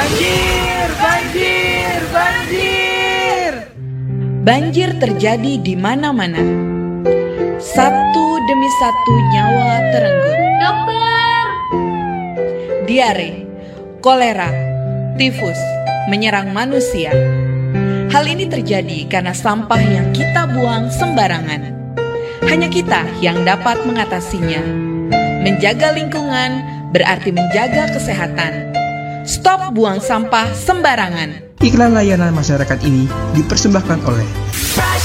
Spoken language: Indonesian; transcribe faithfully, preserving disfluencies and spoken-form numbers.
Banjir, banjir, banjir. Banjir terjadi di mana-mana. Satu demi satu nyawa terenggut. Dokter! Diare, kolera, tifus menyerang manusia. Hal ini terjadi karena sampah yang kita buang sembarangan. Hanya kita yang dapat mengatasinya. Menjaga lingkungan berarti menjaga kesehatan. Stop buang sampah sembarangan. Iklan layanan masyarakat ini dipersembahkan oleh